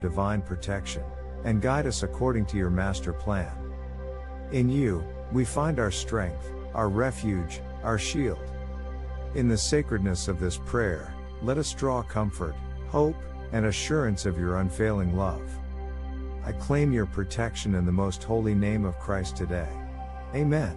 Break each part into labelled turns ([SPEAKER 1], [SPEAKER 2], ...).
[SPEAKER 1] divine protection, and guide us according to your master plan. In you, we find our strength, our refuge, our shield. In the sacredness of this prayer, let us draw comfort, hope, and assurance of your unfailing love. I claim your protection in the most holy name of Christ today. Amen.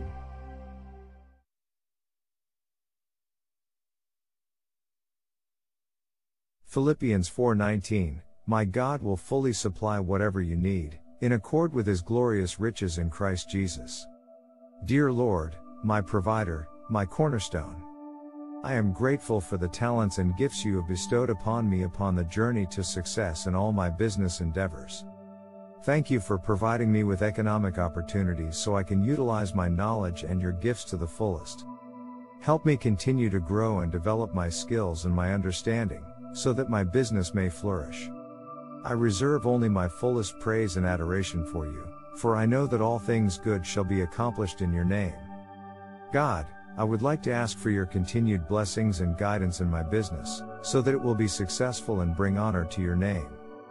[SPEAKER 1] Philippians 4:19, My God will fully supply whatever you need, in accord with His glorious riches in Christ Jesus. Dear Lord, my provider, my cornerstone, I am grateful for the talents and gifts you have bestowed upon me upon the journey to success in all my business endeavors. Thank you for providing me with economic opportunities so I can utilize my knowledge and your gifts to the fullest. Help me continue to grow and develop my skills and my understanding, so that my business may flourish. I reserve only my fullest praise and adoration for you, for I know that all things good shall be accomplished in your name. God, I would like to ask for your continued blessings and guidance in my business, so that it will be successful and bring honor to your name.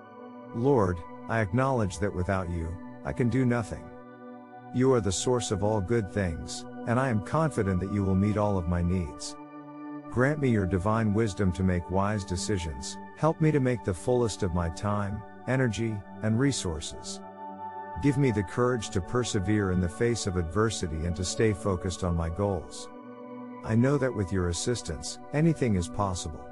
[SPEAKER 1] Lord, I acknowledge that without you, I can do nothing. You are the source of all good things, and I am confident that you will meet all of my needs. Grant me your divine wisdom to make wise decisions. Help me to make the fullest of my time, energy, and resources. Give me the courage to persevere in the face of adversity and to stay focused on my goals. I know that with your assistance, anything is possible.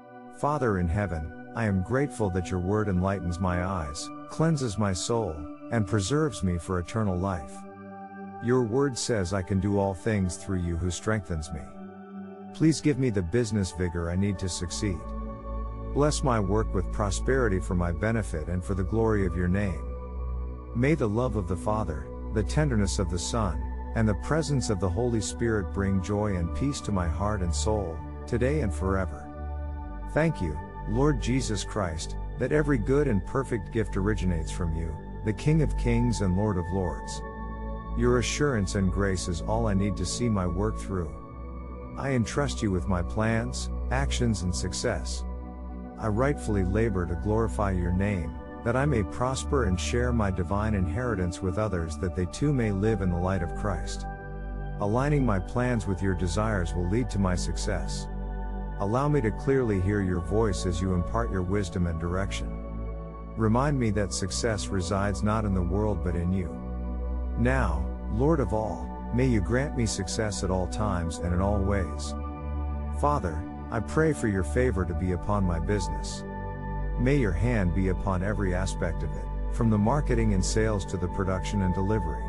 [SPEAKER 1] Father in heaven, I am grateful that your word enlightens my eyes, cleanses my soul, and preserves me for eternal life. Your word says I can do all things through you who strengthens me. Please give me the business vigor I need to succeed. Bless my work with prosperity for my benefit and for the glory of your name. May the love of the Father, the tenderness of the Son, and the presence of the Holy Spirit bring joy and peace to my heart and soul, today and forever. Thank you, Lord Jesus Christ, that every good and perfect gift originates from you, the King of Kings and Lord of Lords. Your assurance and grace is all I need to see my work through. I entrust you with my plans, actions, and success. I rightfully labor to glorify your name, that I may prosper and share my divine inheritance with others, that they too may live in the light of Christ. Aligning my plans with your desires will lead to my success. Allow me to clearly hear your voice as you impart your wisdom and direction. Remind me that success resides not in the world but in you. Now, Lord of all, may you grant me success at all times and in all ways. Father, I pray for your favor to be upon my business. May your hand be upon every aspect of it, from the marketing and sales to the production and delivery.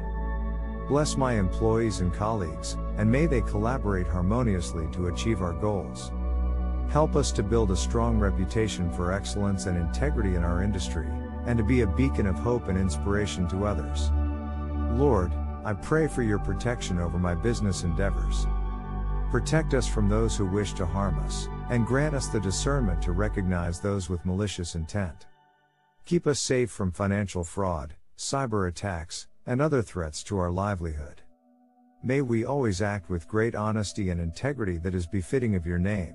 [SPEAKER 1] Bless my employees and colleagues, and may they collaborate harmoniously to achieve our goals. Help us to build a strong reputation for excellence and integrity in our industry, and to be a beacon of hope and inspiration to others. Lord, I pray for your protection over my business endeavors. Protect us from those who wish to harm us, and grant us the discernment to recognize those with malicious intent. Keep us safe from financial fraud, cyber attacks, and other threats to our livelihood. May we always act with great honesty and integrity that is befitting of your name.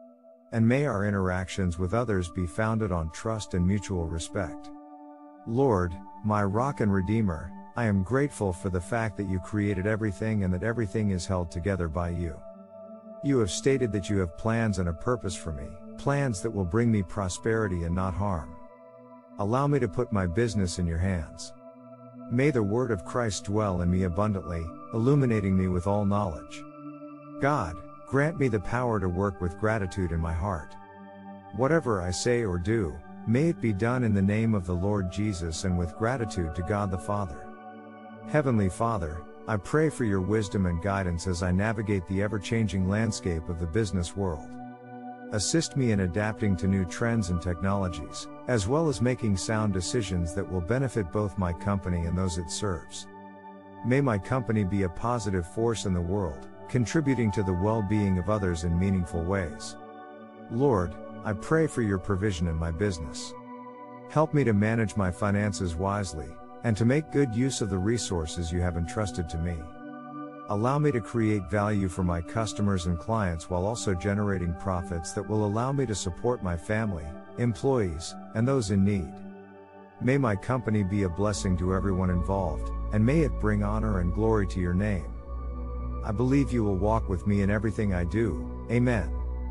[SPEAKER 1] And may our interactions with others be founded on trust and mutual respect. Lord, my rock and redeemer, I am grateful for the fact that you created everything and that everything is held together by you. You have stated that you have plans and a purpose for me, plans that will bring me prosperity and not harm. Allow me to put my business in your hands. May the word of Christ dwell in me abundantly, illuminating me with all knowledge. God, grant me the power to work with gratitude in my heart. Whatever I say or do, may it be done in the name of the Lord Jesus and with gratitude to God the Father. Heavenly Father, I pray for your wisdom and guidance as I navigate the ever-changing landscape of the business world. Assist me in adapting to new trends and technologies, as well as making sound decisions that will benefit both my company and those it serves. May my company be a positive force in the world, contributing to the well-being of others in meaningful ways. Lord, I pray for your provision in my business. Help me to manage my finances wisely, and to make good use of the resources you have entrusted to me. Allow me to create value for my customers and clients while also generating profits that will allow me to support my family, employees, and those in need. May my company be a blessing to everyone involved, and may it bring honor and glory to your name. I believe you will walk with me in everything I do. Amen.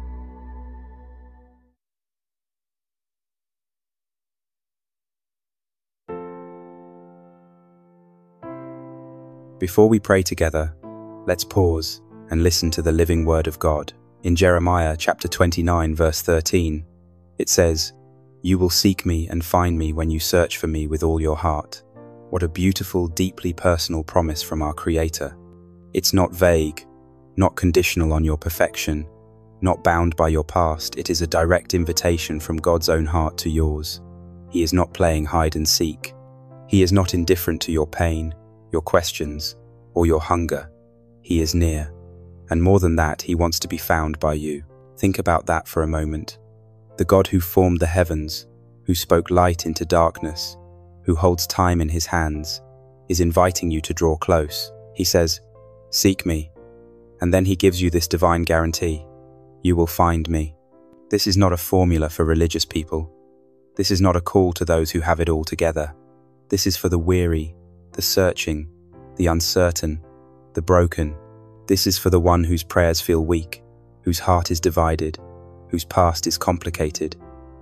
[SPEAKER 2] Before we pray together, let's pause and listen to the living word of God. In Jeremiah chapter 29 verse 13, it says, "You will seek me and find me when you search for me with all your heart." What a beautiful, deeply personal promise from our Creator. It's not vague, not conditional on your perfection, not bound by your past. It is a direct invitation from God's own heart to yours. He is not playing hide and seek. He is not indifferent to your pain, your questions, or your hunger. He is near. And more than that, He wants to be found by you. Think about that for a moment. The God who formed the heavens, who spoke light into darkness, who holds time in His hands, is inviting you to draw close. He says, "Seek me." And then He gives you this divine guarantee: you will find me. This is not a formula for religious people. This is not a call to those who have it all together. This is for the weary, the searching, the uncertain, the broken. This is for the one whose prayers feel weak, whose heart is divided, whose past is complicated.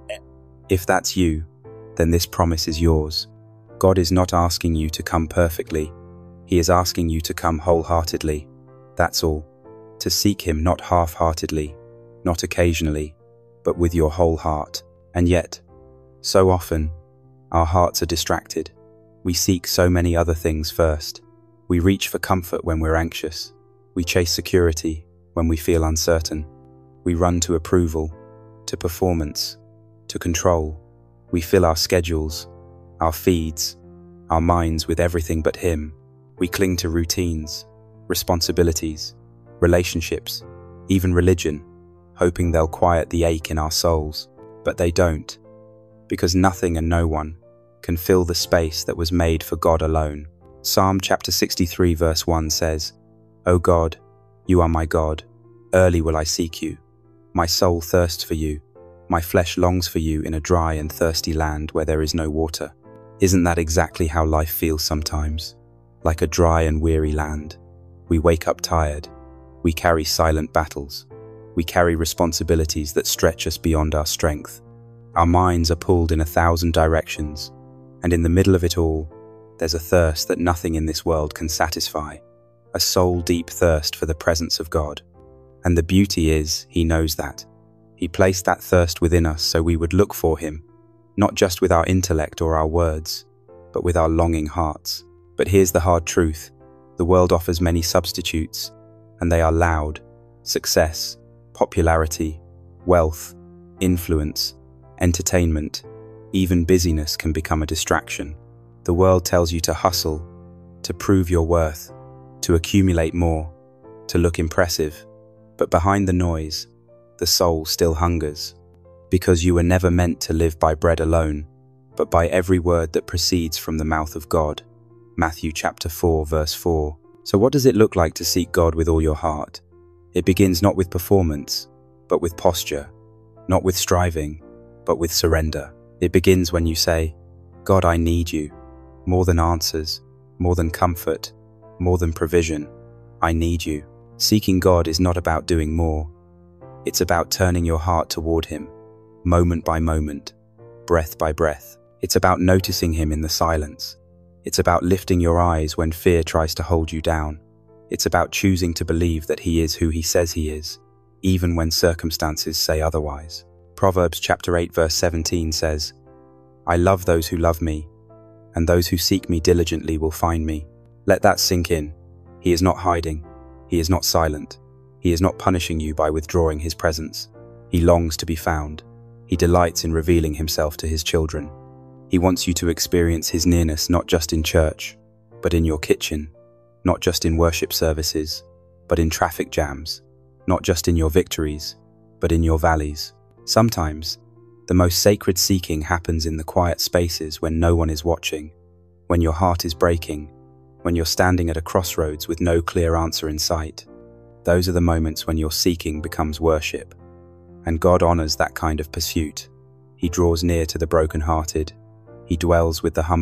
[SPEAKER 2] If that's you, then this promise is yours. God is not asking you to come perfectly. He is asking you to come wholeheartedly. That's all. To seek Him not half-heartedly, not occasionally, but with your whole heart. And yet, so often, our hearts are distracted. We seek so many other things first. We reach for comfort when we're anxious. We chase security when we feel uncertain. We run to approval, to performance, to control. We fill our schedules, our feeds, our minds with everything but Him. We cling to routines, responsibilities, relationships, even religion, hoping they'll quiet the ache in our souls. But they don't, because nothing and no one can fill the space that was made for God alone. Psalm chapter 63 verse 1 says, "O God, you are my God. Early will I seek you. My soul thirsts for you. My flesh longs for you in a dry and thirsty land where there is no water." Isn't that exactly how life feels sometimes? Like a dry and weary land. We wake up tired. We carry silent battles. We carry responsibilities that stretch us beyond our strength. Our minds are pulled in 1,000 directions. And in the middle of it all, there's a thirst that nothing in this world can satisfy. A soul-deep thirst for the presence of God. And the beauty is, He knows that. He placed that thirst within us so we would look for Him, not just with our intellect or our words, but with our longing hearts. But here's the hard truth. The world offers many substitutes, and they are loud. Success, popularity, wealth, influence, entertainment, even busyness can become a distraction. The world tells you to hustle, to prove your worth, to accumulate more, to look impressive. But behind the noise, the soul still hungers. Because you were never meant to live by bread alone, but by every word that proceeds from the mouth of God. Matthew chapter 4 verse 4. So what does it look like to seek God with all your heart? It begins not with performance, but with posture. Not with striving, but with surrender. It begins when you say, "God, I need you. More than answers, more than comfort, more than provision. I need you." Seeking God is not about doing more. It's about turning your heart toward Him, moment by moment, breath by breath. It's about noticing Him in the silence. It's about lifting your eyes when fear tries to hold you down. It's about choosing to believe that He is who He says He is, even when circumstances say otherwise. Proverbs chapter 8 verse 17 says, "I love those who love me, and those who seek me diligently will find me." Let that sink in. He is not hiding. He is not silent. He is not punishing you by withdrawing His presence. He longs to be found. He delights in revealing Himself to His children. He wants you to experience His nearness not just in church, but in your kitchen, not just in worship services, but in traffic jams, not just in your victories, but in your valleys. Sometimes, the most sacred seeking happens in the quiet spaces when no one is watching, when your heart is breaking, when you're standing at a crossroads with no clear answer in sight. Those are the moments when your seeking becomes worship. And God honors that kind of pursuit. He draws near to the brokenhearted. He dwells with the humble.